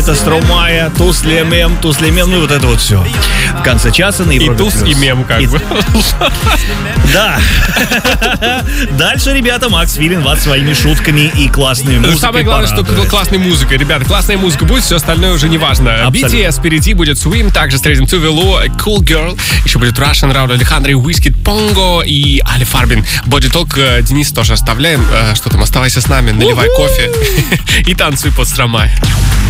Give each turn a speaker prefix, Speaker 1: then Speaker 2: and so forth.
Speaker 1: Это Стромая, Туслемем, ну и вот это вот все. В конце часа на Европе+.
Speaker 2: И туз, и мем как бы.
Speaker 1: Да. Дальше, ребята, Макс Филин вас своими шутками и классными музыкой
Speaker 2: Самое главное, что классной музыкой. Ребята, классная музыка будет, все остальное уже не важно. BTS впереди будет Swim, также встретим Тувелу, Cool Girl, еще будет Russian, Рауль Алехандро, Wizkid, Pongo и Али Фарбин. Body Talk, Денис тоже оставляем. Что там, оставайся с нами, наливай кофе и танцуй под Стромай.